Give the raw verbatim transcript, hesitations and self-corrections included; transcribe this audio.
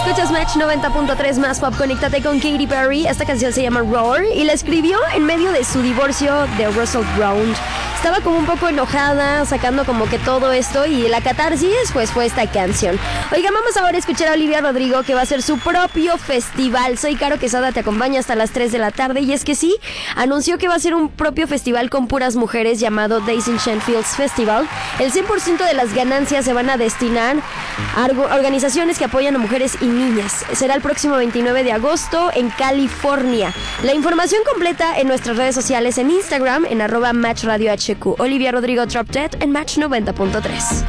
Escuchas Match noventa punto tres más pop. Conéctate con Katy Perry. Esta canción se llama Roar y la escribió en medio de su divorcio de Russell Brand. Estaba como un poco enojada, sacando como que todo esto, y la catarsis pues fue esta canción. Oigan, vamos ahora a escuchar a Olivia Rodrigo, que va a hacer su propio festival. Soy Caro Quesada, te acompaña hasta las tres de la tarde, y es que sí, anunció que va a ser un propio festival con puras mujeres llamado Days in Fields Festival. El cien por ciento de las ganancias se van a destinar a organizaciones que apoyan a mujeres y niñas. Será el próximo veintinueve de agosto en California. La información completa en nuestras redes sociales, en Instagram, en arroba Match Radio H Q. Olivia Rodrigo Drop Dead en Match noventa punto tres.